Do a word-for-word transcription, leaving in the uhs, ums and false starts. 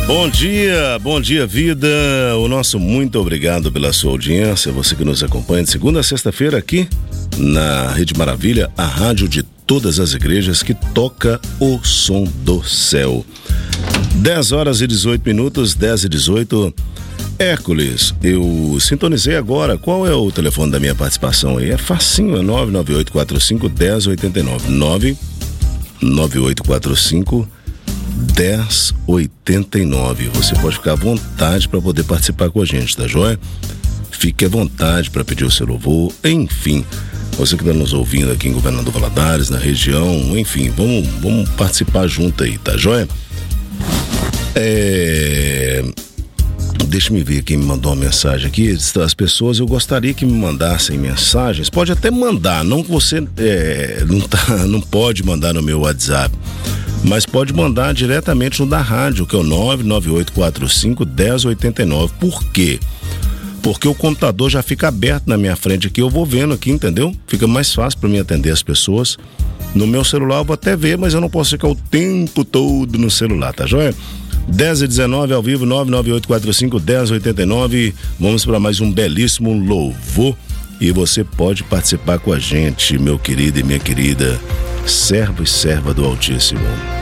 Bom dia, bom dia vida, o nosso muito obrigado pela sua audiência, você que nos acompanha de segunda a sexta-feira aqui na Rede Maravilha, a rádio de todas as igrejas que toca o som do céu. dez horas e dezoito minutos, dez e dezoito. Hércules, eu sintonizei agora, qual é o telefone da minha participação aí? É facinho, é nove nove oito quatro cinco um zero oito nove, nove nove oito quatro cinco um zero oito nove. Você pode ficar à vontade para poder participar com a gente, tá joia? Fique à vontade para pedir o seu louvor, enfim. Você que está nos ouvindo aqui em Governador Valadares, na região, enfim, vamos, vamos participar junto aí, tá joia? É... Deixa eu ver quem me mandou uma mensagem aqui. As pessoas, eu gostaria que me mandassem mensagens. Pode até mandar, não que você é, não, tá, não pode mandar no meu WhatsApp, mas pode mandar diretamente no da rádio, que é o nove nove oito quatro cinco um zero oito nove. Por quê? Porque o computador já fica aberto na minha frente aqui, eu vou vendo aqui, entendeu? Fica mais fácil para mim atender as pessoas. No meu celular eu vou até ver, mas eu não posso ficar o tempo todo no celular, tá joia? dez e dezenove ao vivo, nove nove oito quatro cinco um zero oito nove. Vamos para mais um belíssimo louvor e você pode participar com a gente, meu querido e minha querida, servo e serva do Altíssimo.